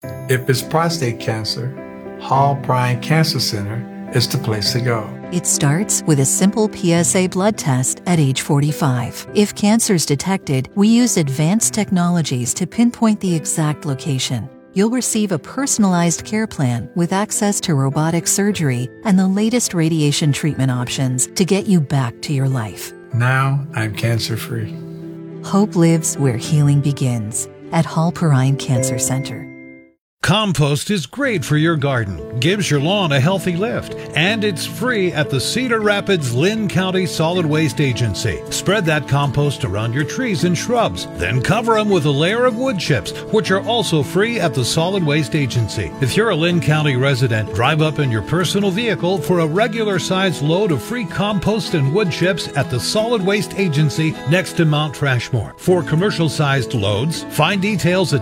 If it's prostate cancer, Hall Prime Cancer Center is the place to go. It starts with a simple PSA blood test at age 45. If cancer's detected, we use advanced technologies to pinpoint the exact location. You'll receive a personalized care plan with access to robotic surgery and the latest radiation treatment options to get you back to your life. Now I'm cancer-free. Hope lives where healing begins at Hall Perrine Cancer Center. Compost is great for your garden, gives your lawn a healthy lift, and it's free at the Cedar Rapids Lynn County Solid Waste Agency. Spread that compost around your trees and shrubs, then cover them with a layer of wood chips, which are also free at the Solid Waste Agency. If you're a Lynn County resident, drive up in your personal vehicle for a regular-sized load of free compost and wood chips at the Solid Waste Agency next to Mount Trashmore. For commercial-sized loads, find details at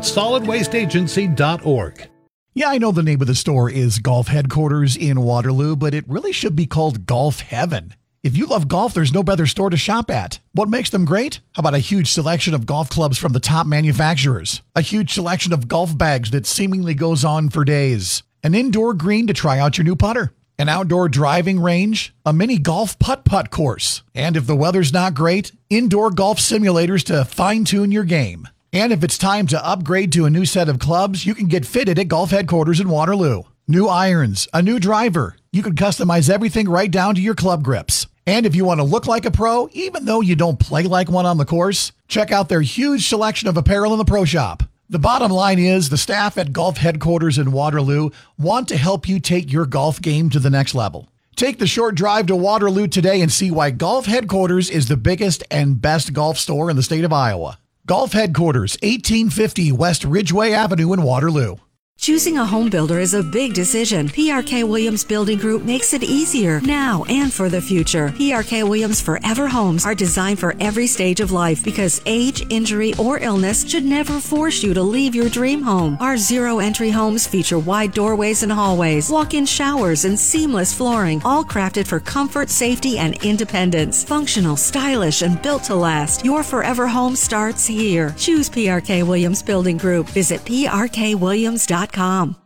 solidwasteagency.org. Yeah, I know the name of the store is Golf Headquarters in Waterloo, but it really should be called Golf Heaven. If you love golf, there's no better store to shop at. What makes them great? How about a huge selection of golf clubs from the top manufacturers? A huge selection of golf bags that seemingly goes on for days. An indoor green to try out your new putter. An outdoor driving range. A mini golf putt-putt course. And if the weather's not great, indoor golf simulators to fine-tune your game. And if it's time to upgrade to a new set of clubs, you can get fitted at Golf Headquarters in Waterloo. New irons, a new driver. You can customize everything right down to your club grips. And if you want to look like a pro, even though you don't play like one on the course, check out their huge selection of apparel in the pro shop. The bottom line is the staff at Golf Headquarters in Waterloo want to help you take your golf game to the next level. Take the short drive to Waterloo today and see why Golf Headquarters is the biggest and best golf store in the state of Iowa. Golf Headquarters, 1850 West Ridgeway Avenue in Waterloo. Choosing a home builder is a big decision. PRK Williams Building Group makes it easier now and for the future. PRK Williams Forever Homes are designed for every stage of life because age, injury, or illness should never force you to leave your dream home. Our zero-entry homes feature wide doorways and hallways, walk-in showers, and seamless flooring, all crafted for comfort, safety, and independence. Functional, stylish, and built to last. Your forever home starts here. Choose PRK Williams Building Group. Visit prkwilliams.com.